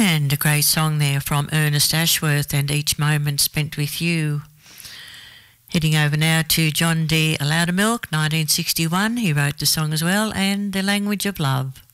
And a great song there from Ernest Ashworth and Each Moment Spent With You. Heading over now to John D. Loudermilk, 1961. He wrote the song as well, and The Language of Love.